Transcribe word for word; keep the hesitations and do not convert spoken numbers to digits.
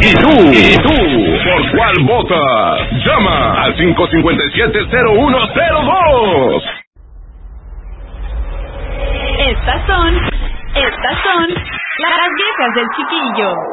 ¿Y tú? ¿Y tú? ¿Por cuál votas? Llama al cinco cinco siete, cero uno cero dos. Estas son, estas son las viejas del chiquillo.